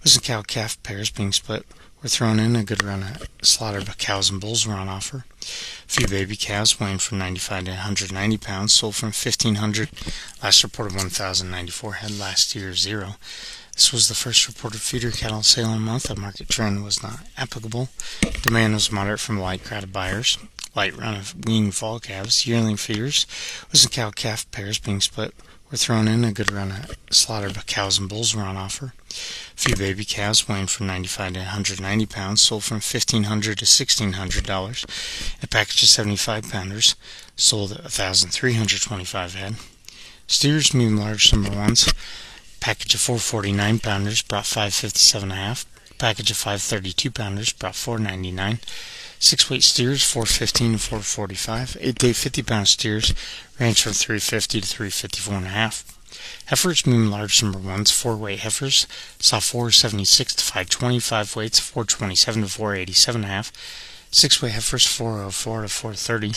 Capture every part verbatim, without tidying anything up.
Was and cow-calf pairs being split were thrown in. A good run of slaughtered cows and bulls were on offer. A few baby calves weighing from ninety-five to one hundred ninety pounds sold from fifteen hundred. Last reported one thousand ninety-four head, last year zero. This was the first reported feeder cattle sale in a month. A market trend was not applicable. Demand was moderate from a light crowd of buyers. Light run of weaned fall calves, yearling feeders, was and cow-calf pairs being split were thrown in. A good run of slaughtered cows and bulls were on offer. A few baby calves weighing from ninety-five to one hundred ninety pounds sold from fifteen hundred to sixteen hundred dollars. A package of seventy-five pounders sold at one thousand three hundred twenty-five head. Steers, medium large number ones. Package of four forty-nine pounders brought five fifty-seven and a half. Package of five thirty-two pounders brought four ninety-nine. Six weight steers four fifteen to four forty-five. Eight day fifty pound steers range from three fifty to three fifty-four and a half. Heifers, medium large number ones. Four weight heifers saw four seventy-six to five twenty. Five weights four twenty-seven to four eighty-seven and a half. Six weight heifers four oh four to four thirty.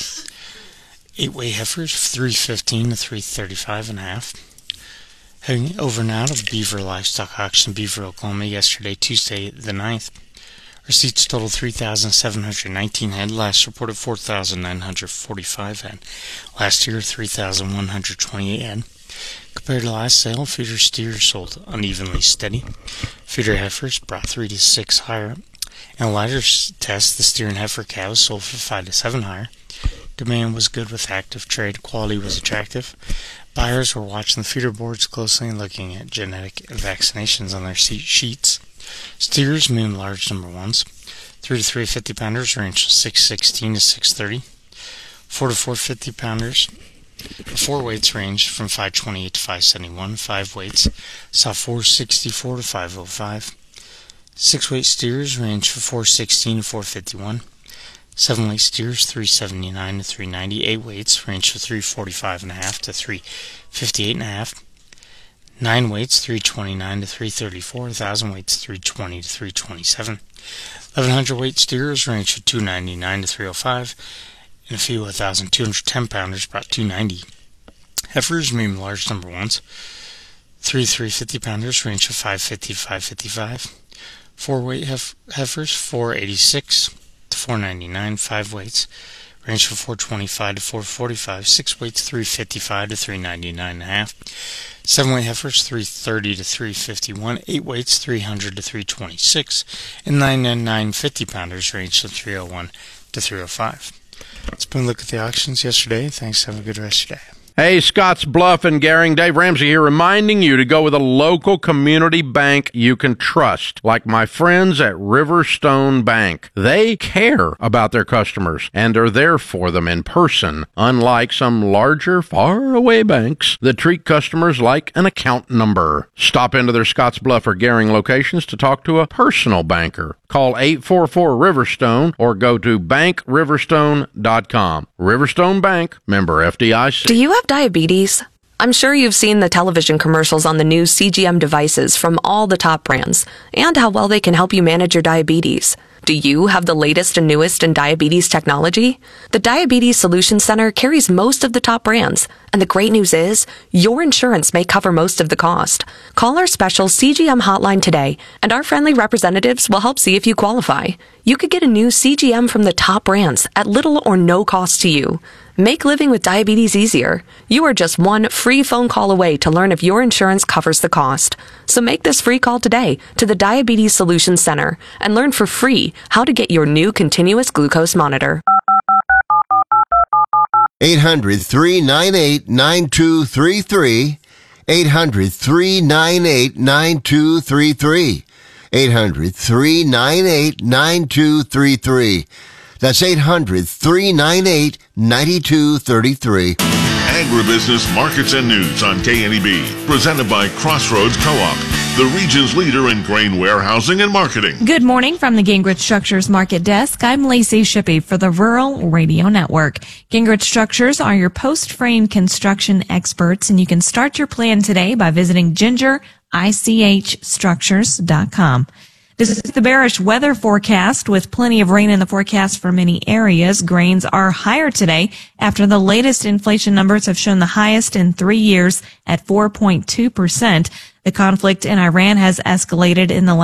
Eight weight heifers three fifteen to three thirty-five and a half. Heading over now to Beaver Livestock Auction, Beaver, Oklahoma, yesterday, Tuesday the ninth. Receipts totaled three thousand seven hundred nineteen head. Last reported four thousand nine hundred forty-five head. Last year, three thousand one hundred twenty-eight head. Compared to last sale, feeder steers sold unevenly steady. Feeder heifers brought three to six higher. In a lighter test, the steer and heifer cows sold for five to seven higher. Demand was good with active trade. Quality was attractive. Buyers were watching the feeder boards closely and looking at genetic vaccinations on their sheets. Steers, medium large number ones. Three to three fifty pounders range from six sixteen to six thirty. Four to four fifty pounders. Four weights range from five twenty-eight to five seventy-one. Five weights saw four sixty-four to five oh five. Six weight steers range from four sixteen to four fifty-one. Seven weight steers three seventy-nine to three ninety. Eight weights range from three forty-five and a half to three fifty-eight and a half. Nine weights three twenty-nine to three thirty-four. Thousand weights three twenty to three twenty-seven. Eleven hundred weight steers range from two ninety-nine to three oh five. And a few one thousand two hundred ten pounders brought two ninety. Heifers, medium large number ones. Three three fifty pounders range from five fifty to five fifty-five. Four weight hef- heifers four eighty-six to four ninety-nine. Five weights range from four twenty-five to four forty-five. Six weights three fifty-five to three ninety-nine and a half. Seven weight heifers three thirty to three fifty-one. Eight weights three hundred to three twenty-six. And nine and nine fifty pounders range from three oh one to three oh five. Let's been a look at the auctions yesterday. Thanks. Have a good rest of your day. Hey, Scotts Bluff and Gering, Dave Ramsey here, reminding you to go with a local community bank you can trust, like my friends at Riverstone Bank. They care about their customers and are there for them in person, unlike some larger, faraway banks that treat customers like an account number. Stop into their Scotts Bluff or Gering locations to talk to a personal banker. Call eight four four Riverstone or go to bank riverstone dot com. Riverstone Bank, member F D I C. Do you have diabetes? I'm sure you've seen the television commercials on the new C G M devices from all the top brands and how well they can help you manage your diabetes. Do you have the latest and newest in diabetes technology? The Diabetes Solutions Center carries most of the top brands, and the great news is your insurance may cover most of the cost. Call our special C G M hotline today, and our friendly representatives will help see if you qualify. You could get a new C G M from the top brands at little or no cost to you. Make living with diabetes easier. You are just one free phone call away to learn if your insurance covers the cost. So make this free call today to the Diabetes Solutions Center and learn for free how to get your new continuous glucose monitor. eight hundred, three nine eight, nine two three three. eight hundred, three nine eight, nine two three three. eight hundred, three nine eight, nine two three three. That's eight hundred, three nine eight, nine two three three. Agribusiness Markets and News on K N E B. Presented by Crossroads Co-op, the region's leader in grain warehousing and marketing. Good morning from the Gingrich Structures Market Desk. I'm Lacey Shippey for the Rural Radio Network. Gingrich Structures are your post-frame construction experts, and you can start your plan today by visiting ginger ich structures dot com. This is the bearish weather forecast with plenty of rain in the forecast for many areas. Grains are higher today after the latest inflation numbers have shown the highest in three years at four point two percent. The conflict in Iran has escalated in the